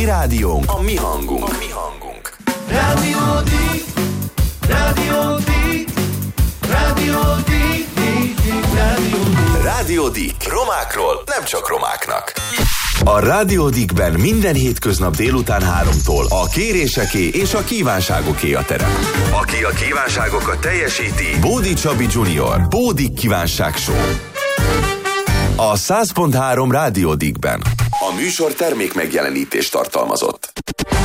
mi rádiónk, a mi hangunk. A mi hangunk. Rádiódik, Rádiódik, Rádiódik, Rádiódik. Rádiódik. Romákról nem csak romáknak. A Rádiódikben minden hétköznap délután 3-tól a kéréseké és a kívánságoké a terep. Aki a kívánságokat teljesíti, Bódi Csabi Junior, Bódik Kívánság Show. A 100.3 Rádiódikben. A műsor termék megjelenítést tartalmazott.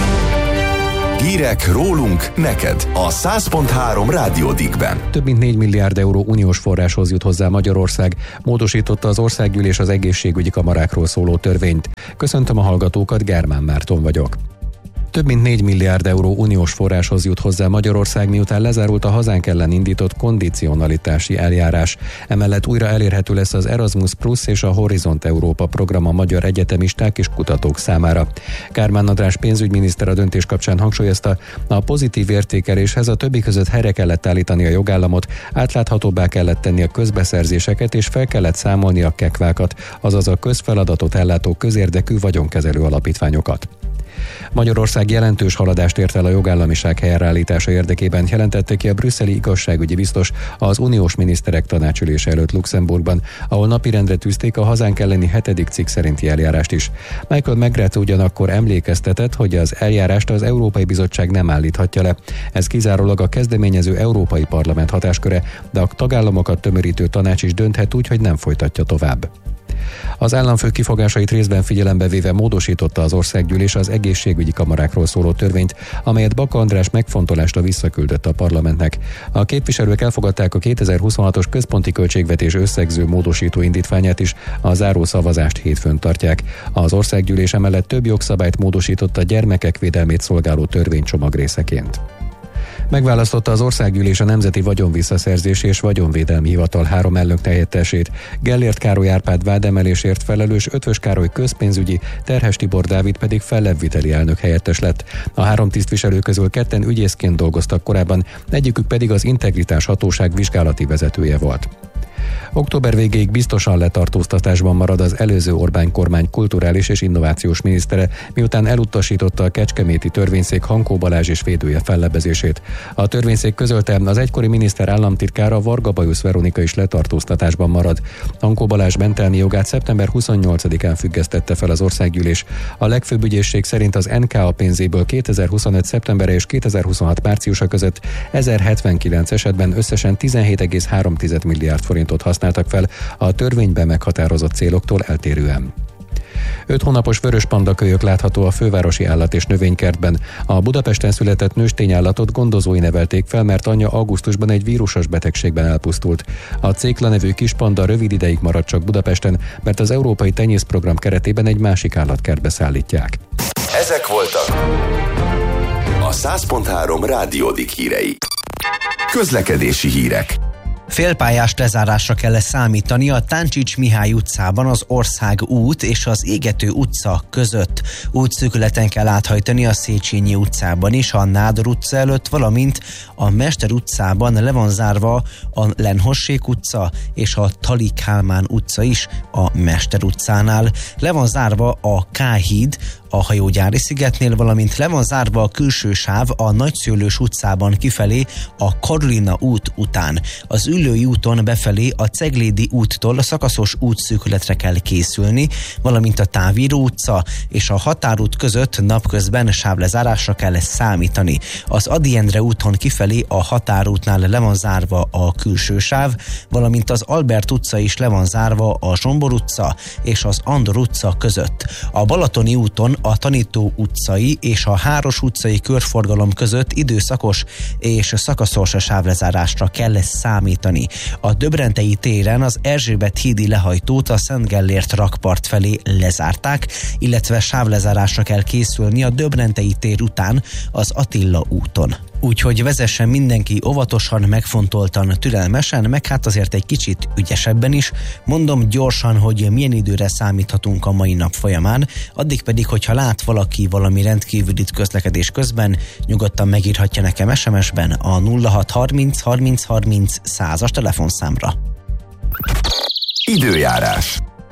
Hírek rólunk neked a 100.3 Rádiódikben. Több mint 4 milliárd euró uniós forráshoz jut hozzá Magyarország, módosította az Országgyűlés az egészségügyi kamarákról szóló törvényt. Köszöntöm a hallgatókat, Germán Márton vagyok. Több mint 4 milliárd euró uniós forráshoz jut hozzá Magyarország, miután lezárult a hazánk ellen indított kondicionalitási eljárás. Emellett újra elérhető lesz az Erasmus Plus és a Horizont Európa program a magyar egyetemisták és kutatók számára. Kármán András pénzügyminiszter a döntés kapcsán hangsúlyozta, a pozitív értékeléshez a többi között helyre kellett állítani a jogállamot, átláthatóbbá kellett tenni a közbeszerzéseket és fel kellett számolni a kekvákat, azaz a közfeladatot ellátó közérdekű vagyonkezelő alapítványokat. Magyarország jelentős haladást ért el a jogállamiság helyreállítása érdekében, jelentette ki a brüsszeli igazságügyi biztos az uniós miniszterek tanácsülése előtt Luxemburgban, ahol napirendre tűzték a hazánk elleni 7. cikk szerinti eljárást is. Michael McGrath ugyanakkor emlékeztetett, hogy az eljárást az Európai Bizottság nem állíthatja le. Ez kizárólag a kezdeményező Európai Parlament hatásköre, de a tagállamokat tömörítő tanács is dönthet úgy, hogy nem folytatja tovább. Az államfő kifogásait részben figyelembe véve módosította az Országgyűlés az egészségügyi kamarákról szóló törvényt, amelyet Baka András megfontolásra visszaküldött a parlamentnek. A képviselők elfogadták a 2026-os központi költségvetés összegző módosító indítványát is, a záró szavazást hétfőn tartják. Az Országgyűlés emellett több jogszabályt módosított a gyermekek védelmét szolgáló törvénycsomag részeként. Megválasztotta az Országgyűlés a Nemzeti Vagyonvisszaszerzési és Vagyonvédelmi Hivatal 3 elnökhelyettesét. Gellért Károly Árpád vádemelésért felelős Ötvös Károly közpénzügyi, Terhes Tibor Dávid pedig fellebbviteli elnökhelyettes lett. A 3 tisztviselő közül 2 ügyészként dolgoztak korábban, egyikük pedig az Integritás Hatóság vizsgálati vezetője volt. Október végéig biztosan letartóztatásban marad az előző Orbán kormány kulturális és innovációs minisztere, miután elutasította a kecskeméti törvényszék Hankó Balázs és védője fellebbezését. A törvényszék közölte, az egykori miniszter államtitkára Varga Bajusz Veronika is letartóztatásban marad. Hankó Balázs mentelmi jogát szeptember 28-án függesztette fel az Országgyűlés. A legfőbb ügyészség szerint az NKA pénzéből 2025. szeptembere és 2026. márciusa között 1079 esetben összesen 17,3 milliárd forintot használtak fel a törvényben meghatározott céloktól eltérően. 5 hónapos vörös pandakölyök látható a fővárosi állat- és növénykertben. A Budapesten született nőstényállatot gondozói nevelték fel, mert anyja augusztusban egy vírusos betegségben elpusztult. A Cékla nevű kispanda rövid ideig maradt csak Budapesten, mert az Európai Tenyészprogram keretében egy másik állatkertbe szállítják. Ezek voltak a 100.3 Rádiódik hírei. Közlekedési hírek. Félpályás lezárásra kell számítani a Táncsics Mihály utcában az Ország út és az Égető utca között. Útszűkületen kell áthajtani a Széchenyi utcában is, a Nádor utca előtt, valamint a Mester utcában le van zárva a Lenhossék utca és a Tali Kálmán utca is a Mester utcánál. Le van zárva a K-híd a Hajógyári szigetnél, valamint le van zárva a külső sáv a Nagyszőlős utcában kifelé a Karolina út után. Az Üllői úton befelé a Ceglédi úttól a szakaszos útszűkületre kell készülni, valamint a Távíró utca és a Határút között napközben sávlezárásra kell számítani. Az Ady Endre úton kifelé a Határútnál le van zárva a külső sáv, valamint az Albert utca is le van zárva a Zsombor utca és az Andor utca között. A Balatoni úton a Tanító utcai és a Háros utcai körforgalom között időszakos és szakaszos sávlezárásra kell számítani. A Döbrentei téren az Erzsébet hídi lehajtót a Szent Gellért rakpart felé lezárták, illetve sávlezárásra kell készülni a Döbrentei tér után az Attila úton. Úgyhogy vezessen mindenki óvatosan, megfontoltan, türelmesen, meg hát azért egy kicsit ügyesebben is. Mondom gyorsan, hogy milyen időre számíthatunk a mai nap folyamán, addig pedig, hogyha lát valaki valami rendkívülit közlekedés közben, nyugodtan megírhatja nekem SMS-ben a 0630 30 30 100-as telefonszámra. Időjárás.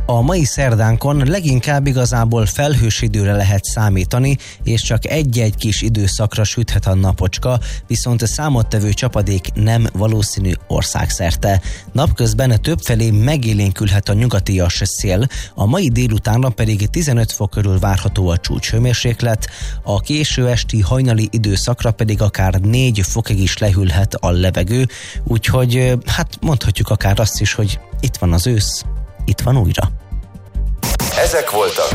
A mai szerdánkon leginkább igazából felhős időre lehet számítani, és csak egy-egy kis időszakra süthet a napocska, viszont a számottevő csapadék nem valószínű országszerte. Napközben többfelé megélénkülhet a nyugatias szél, a mai délutánra pedig 15 fok körül várható a csúcshőmérséklet, a késő esti hajnali időszakra pedig akár 4 fokig is lehűlhet a levegő, úgyhogy hát mondhatjuk akár azt is, hogy itt van az ősz, itt van újra. Ezek voltak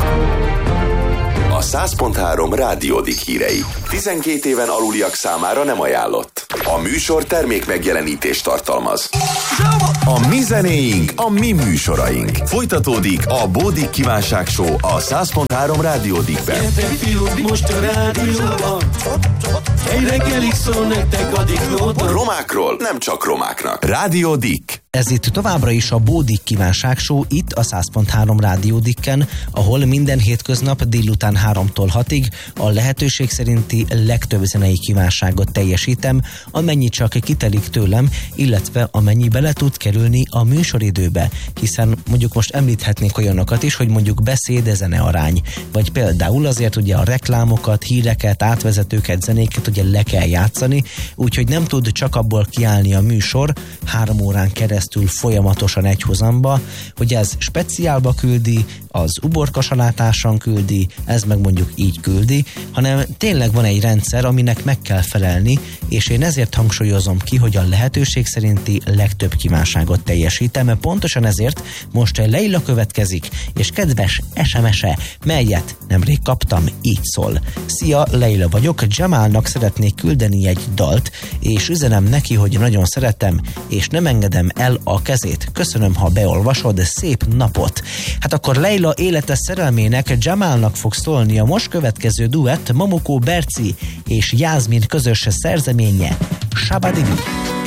a 100.3 Rádiódik hírei. 12 éven aluliak számára nem ajánlott. A műsor termék megjelenítést tartalmaz. A mi zenéink, a mi műsoraink. Folytatódik a Bódik Kívánság Show a 100.3 Rádiódikben. Gyertek fiúk, most a rádióban, egy reggelig szól nektek a Diklóban. Romákról nem csak romáknak. Rádiódik. Ez itt továbbra is a Bódik Kívánság Show, itt a 100.3 Rádiódikken, ahol minden hétköznap délután 3-tól 6-ig a lehetőség szerinti legtöbb zenei kívánságot teljesítem, amennyi csak kitelik tőlem, illetve amennyi bele tud kerülni a műsoridőbe, hiszen mondjuk most említhetnék olyanokat is, hogy mondjuk beszéd-zene arány, vagy például azért ugye a reklámokat, híreket, átvezetőket, zenéket ugye le kell játszani, úgyhogy nem tud csak abból kiállni a műsor 3 órán keresztül folyamatosan egy hozamba, hogy ez speciálba küldi, az uborkasalátáson küldi, ez meg mondjuk így küldi, hanem tényleg van egy rendszer, aminek meg kell felelni, és én ezért hangsúlyozom ki, hogy a lehetőség szerinti legtöbb kívánságot teljesítem, mert pontosan ezért most Leila következik, és kedves SMS-e, melyet nemrég kaptam, így szól. Szia, Leila vagyok, Jamalnak szeretnék küldeni egy dalt, és üzenem neki, hogy nagyon szeretem, és nem engedem el a kezét. Köszönöm, ha beolvasod, szép napot. Hát akkor Leila élete szerelmének, Jamalnak fog szólni a most következő duett, Momoko Berci és Jászmin közös szerzeménye, Shabadibi.